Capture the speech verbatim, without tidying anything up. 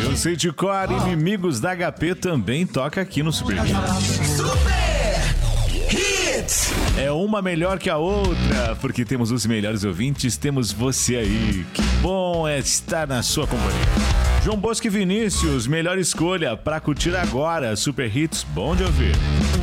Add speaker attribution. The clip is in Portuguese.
Speaker 1: Eu sei de cor, Inimigos da H P também toca aqui no Super Hits. Super Hits! É uma melhor que a outra, porque temos os melhores ouvintes, temos você aí. Que bom é estar na sua companhia. João Bosco e Vinícius, melhor escolha pra curtir agora. Super Hits, bom de ouvir.